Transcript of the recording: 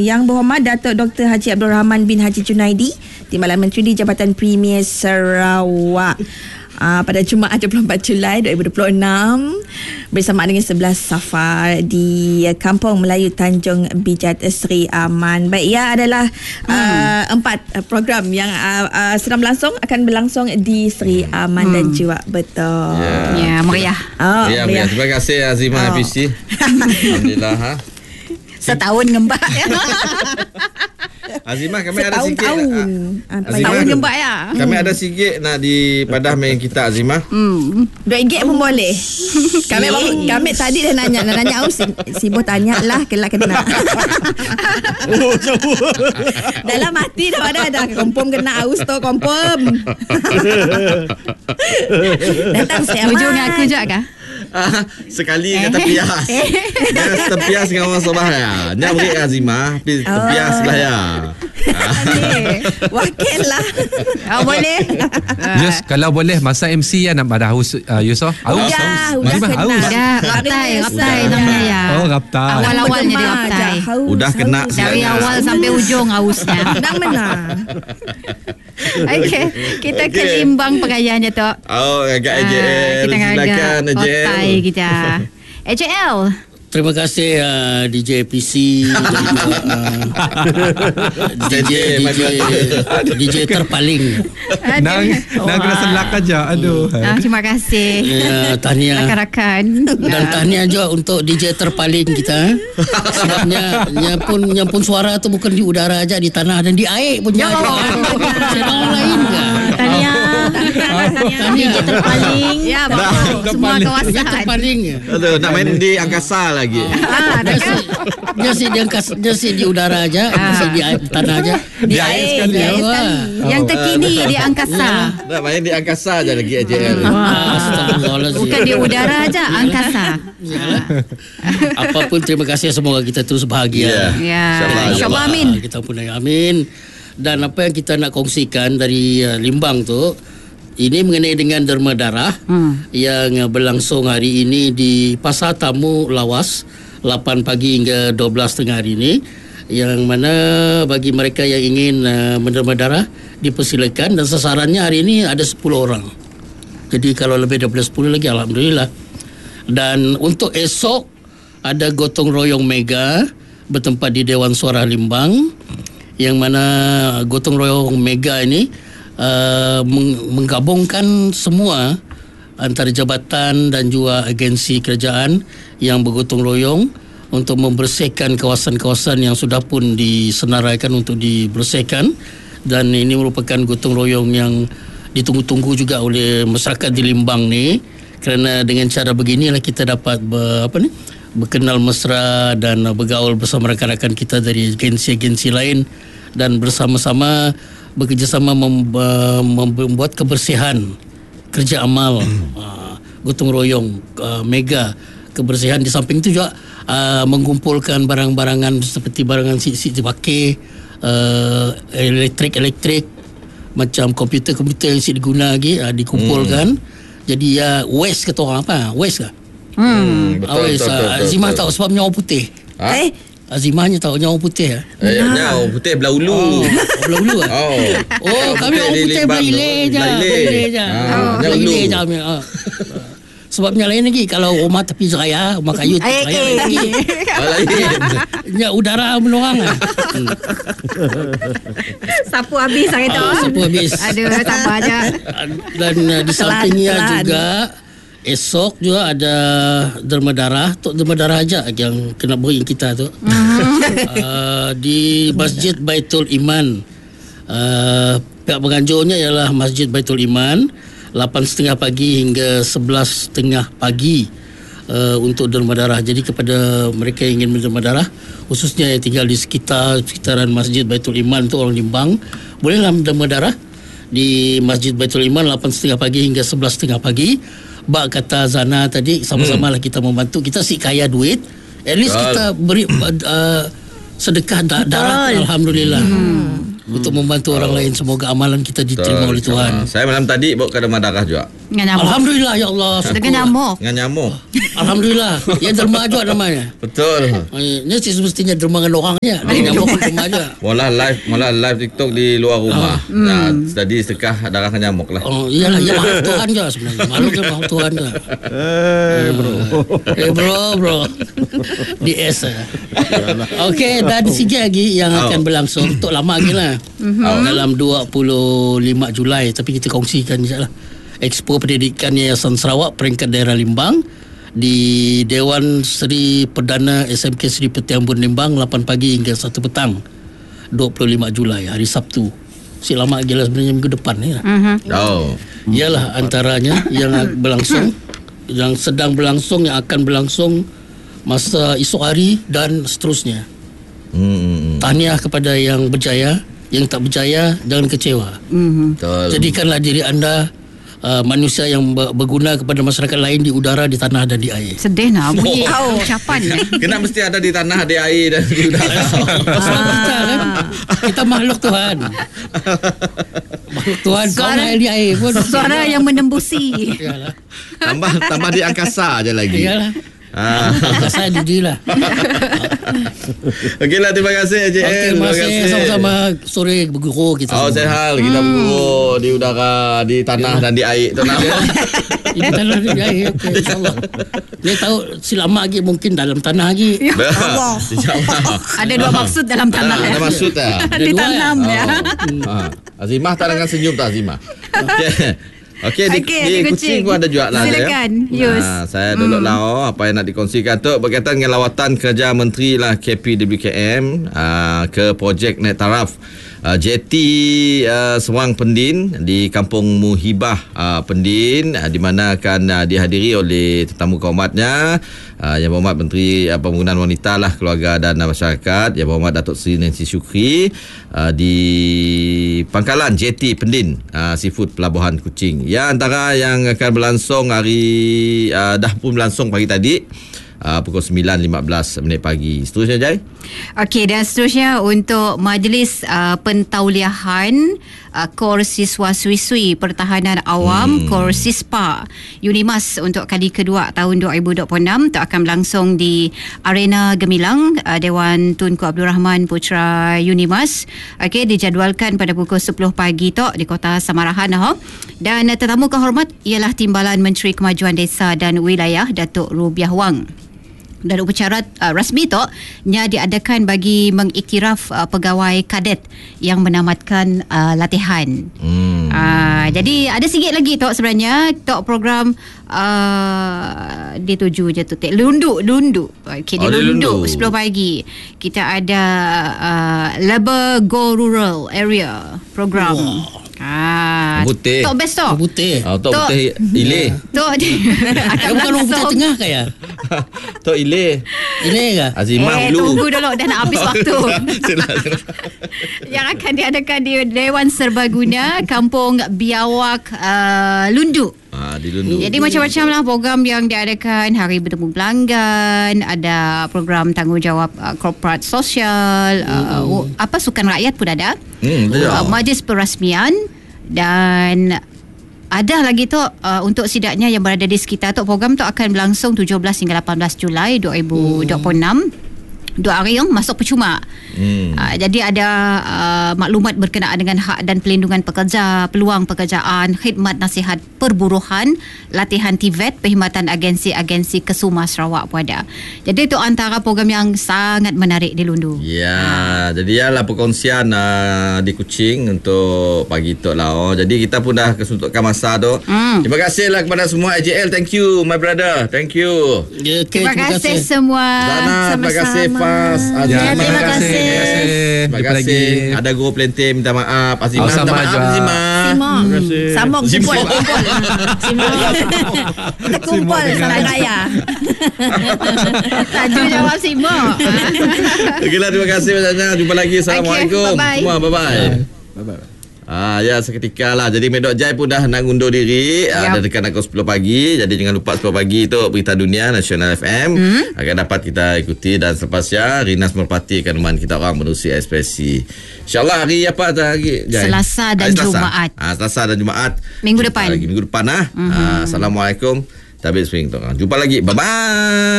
Yang Berhormat Datuk Dr. Haji Abdul Rahman bin Haji Junaidi, Timbalan Menteri di Jabatan Premier Sarawak. Pada Jumaat 24 Julai 2026 bersama dengan 11 Safar di Kampung Melayu Tanjung Bijat Seri Aman. Baik, ia adalah 4 program yang sedang berlangsung, akan berlangsung di Seri Aman dan Jiwa. Betul. Ya, meriah. Meriah. Terima kasih Azimah Hafizi. Alhamdulillah. Setahun ngembak ya. Azimah, kami ada sikit. Setahun ngembak ya. Kami ada sikit nak dipadah main kita, Azimah. RM2 pun boleh. Kami tadi dah nanya aus. Sibo tanya lah kelak kena. Dalam hati dah ada confirm kena aus tu, confirm. Datang siapa? Ujung aku juga kah? Sekali kata pias. Terpias dengan orang Sabah ya. Nak beri Azimah, terpias lah ya. Wakil lah. Boleh. Yes, kalau boleh masa MC ya nak pada haus Yusof. Haus. Udah haus. Raptai namanya ya. Oh, raptai. Awal-awalnya dia raptai. Udah kena dari awal sampai ujung hausnya. Dah menang. Okey, kita kelimbang pengayaannya tu. Agak AJL. Kita Silakan AJL. Kita AJL. Terima kasih DJ PC, DJ terpaling. Nang kena selak aja. Aduh. Terima kasih. Tahniah rakan-rakan. Dan tahniah juga untuk DJ terpaling kita. Sebabnya yang pun suara tu bukan di udara aja, di tanah dan di air pun jadi. Orang lain ke? Tahniah DJ terpaling. Ya, betul. Semua kawasan. Terpaling. Aduh, nak main di angkasa lagi. Dia si di udara aja, si di tanah aja. Di air sekali. Yang terkini di angkasa. Nak main di angkasa aja lagi AJL. Bukan di udara aja, angkasa. Apapun terima kasih, semoga kita terus bahagia. InsyaAllah, amin. Kita pun amin. Dan apa yang kita nak kongsikan dari Limbang tu, ini mengenai dengan derma darah yang berlangsung hari ini di Pasar Tamu Lawas 8 pagi hingga 12 tengah hari ini, yang mana bagi mereka yang ingin menderma darah dipersilakan, dan sasarannya hari ini ada 10 orang. Jadi kalau lebih daripada 10 lagi alhamdulillah. Dan untuk esok ada gotong royong mega bertempat di Dewan Suara Limbang, yang mana gotong royong mega ini menggabungkan semua antara jabatan dan juga agensi kerajaan yang bergotong royong untuk membersihkan kawasan-kawasan yang sudah pun disenaraikan untuk dibersihkan. Dan ini merupakan gotong royong yang ditunggu-tunggu juga oleh masyarakat di Limbang ni, kerana dengan cara beginilah kita dapat berkenal mesra dan bergaul bersama rakan-rakan kita dari agensi-agensi lain, dan bersama-sama bekerjasama membuat kebersihan kerja amal gotong royong mega kebersihan. Di samping itu juga mengumpulkan barang-barangan seperti barangan sit-sit dipakai, elektrik macam komputer yang diguna lagi dikumpulkan. Jadi waste kata orang apa? Waste ke? Waste. Azimah tahu sebab nyawa putih. Azimahnya tahu nyawa putih. Nyawa putih belah ulu. Belah ulu. Kami nyawa putih belah ile je. Belah ile je. Sebabnya lain lagi, kalau rumah tepi seraya, rumah kayu tepi seraya lagi. Ya, udara melorang. Sapu habis hari tu. Sapu habis. Aduh, sabar aja. Dan di sampingnya juga esok juga ada derma darah. Tok derma darah aja yang kena beri kita tu. Di Masjid Baitul Iman. Pihak penganjurnya ialah Masjid Baitul Iman, 8.30 pagi hingga 11.30 pagi untuk derma darah. Jadi kepada mereka yang ingin menderma darah, khususnya yang tinggal di sekitaran Masjid Baitul Iman tu, orang Limbang, bolehlah menderma darah di Masjid Baitul Iman 8.30 pagi hingga 11.30 pagi. Bak kata Zana tadi, sama-sama lah kita membantu. Kita si kaya duit, at least kita beri sedekah darah, alhamdulillah. Untuk membantu orang lain. Semoga amalan kita diterima oleh Tuhan. Saya malam tadi bawa ke derma darah juga. Dengan nyamuk. Alhamdulillah ya Allah. Dengan nyamuk. Dengan nyamuk. Alhamdulillah. Yang derma juga namanya. Betul. Ini semestinya derma dengan orang je. Nyamuk pun derma je. Malah live TikTok di luar rumah. Nah, tadi sedekah darah nyamuk lah. Oh, iyalah makhluk Tuhan je sebenarnya. Makhluk Tuhan je. Bro. DS. Okey, dan sikit lagi yang akan berlangsung untuk lama lagi lah. Dalam 25 Julai, tapi kita kongsikan insyaAllah. Expo Pendidikan Yayasan Sarawak peringkat daerah Limbang di Dewan Seri Perdana SMK Seri Peti Ambon Limbang 8 pagi hingga 1 petang 25 Julai hari Sabtu. Si lama lagi lah sebenarnya minggu depan ni lah. Ialah antaranya yang berlangsung, yang sedang berlangsung, yang akan berlangsung masa esok hari dan seterusnya. Tahniah kepada yang berjaya, yang tak berjaya jangan kecewa. Jadikanlah diri anda manusia yang berguna kepada masyarakat lain di udara, di tanah dan di air. Sedih nak bunyi ucapan. Kena mesti ada di tanah, di air dan di udara. Sebab kita kan, kita makhluk Tuhan. Makhluk Tuhan, kau air di air pun. Suara yang menembusi. Iyalah. Tambah di angkasa je lagi. Iyalah. Saya dirilah. Okeylah, terima kasih JL. Terima kasih sama-sama. Sore berguru kita. Sehat kita berguru di udara, di tanah dan di air. Itu nama. Di tanah dan di air. Okay, InsyaAllah. Dia tahu selama lagi mungkin dalam tanah lagi. InsyaAllah. Ada dua maksud dalam tanah. Ada maksud tak? Ditanam ya. Azimah tak dengan senyum tak Azimah? Okey, di Kuching pun ada juga lah. Silakan, Yus. Saya duduk lah apa yang nak dikongsikan tu berkaitan dengan lawatan kerja Menteri lah KPWKM ke projek naik taraf jeti Serang Pendin di Kampung Muhibah Pendin, di mana akan dihadiri oleh tetamu kehormatnya Yang Berhormat Menteri Pembangunan Wanita lah, Keluarga dan Masyarakat, Yang Berhormat Datuk Seri Nancy Syukri, di pangkalan jeti Pendin Seafood Pelabuhan Kuching. Ya, antara yang akan berlangsung hari dah pun berlangsung pagi tadi pukul 9.15 pagi. Seterusnya Jai. Okey, dan seterusnya untuk majlis pentauliahan Kor Siswa Swiswi Pertahanan Awam Kor Sispa Unimas untuk kali kedua tahun 2026 itu akan berlangsung di Arena Gemilang, Dewan Tunku Abdul Rahman Putra Unimas. Okey, dijadualkan pada pukul 10 pagi tu di Kota Samarahan. Dan tetamu kehormat ialah Timbalan Menteri Kemajuan Desa dan Wilayah Datuk Rubiah Wang. Dan upacara rasmi tu diadakan bagi mengiktiraf pegawai kadet yang menamatkan latihan. Jadi ada sikit lagi tu sebenarnya tok program dituju je tu Lundu. Okey, di Lundu 10 pagi kita ada Labor Go Rural Area program. Putih. Tok best tok. Putih. Tok putih Ileh. Tok akan Bukan orang Putih Tengah ke ya? Tok Ileh. Ini ke? Azimah dulu. Tunggu dulu, dah nak habis waktu. Yang akan diadakan di Dewan Serbaguna Kampung Biawak Lundu. Di Lundu. Jadi macam-macam lah program yang diadakan. Hari bertemu pelanggan, ada program tanggungjawab korporat sosial, apa sukan rakyat pun ada. Majlis perasmian, dan ada lagi tu untuk sidaknya yang berada di sekitar tu. Program tu akan berlangsung 17 hingga 18 Julai 2026. 2 hari yang masuk percuma. Jadi ada maklumat berkenaan dengan hak dan pelindungan pekerja, peluang pekerjaan, khidmat nasihat perburuhan, latihan TVET, perkhidmatan agensi-agensi Kesuma Sarawak pun ada. Jadi itu antara program yang sangat menarik di Lundu. Ya, jadi ialah perkongsian di Kuching untuk pagi tu lah. Jadi kita pun dah kesuntukkan masa tu. Terima kasihlah kepada semua AJL. Thank you my brother. Thank you. Okay, terima kasih semua. Zana, terima kasih Fas. Ya, terima kasih. Terima kasih. Ada guru pelantin minta maaf. Azimah minta sama maaf. juga. Azimah. Samok kumpul. Kita kumpul salah raya. Tajuk jawab Simok. Okeylah, terima kasih banyak. Jumpa lagi. Assalamualaikum. Okay, bye-bye. Semua bye-bye. Bye-bye. Ya seketika lah. Jadi Medok Jai pun dah nak undur diri. Dah dekat nak 10 pagi. Jadi jangan lupa 10 pagi tu Berita Dunia Nasional FM akan dapat kita ikuti. Dan selepasnya Rinas Merpati akan menemani kita orang menerusi ekspresi. InsyaAllah hari apa lagi Jai? Selasa dan Jumaat. Selasa dan Jumaat. Minggu depan. Minggu depan Assalamualaikum. Tabik swing tu. Jumpa lagi. Bye bye.